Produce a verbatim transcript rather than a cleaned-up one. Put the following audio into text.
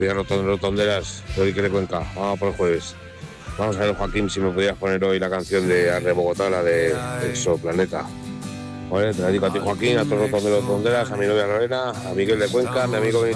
Días rotonderas, hoy que le Cuenca, vamos por el jueves. Vamos a ver, Joaquín, si me podías poner hoy la canción de Arre Bogotá, la de Exoplaneta. Vale, te la digo a ti, Joaquín, a todos los rotonderos, tonderas, a mi novia Lorena, a Miguel de Cuenca, a mi amigo